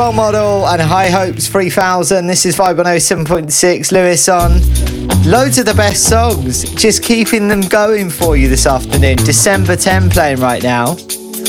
Role Model and High Hopes 3000. This is Vibe 107.6. Lewis on. Loads of the best songs. Just keeping them going for you this afternoon. December 10 playing right now.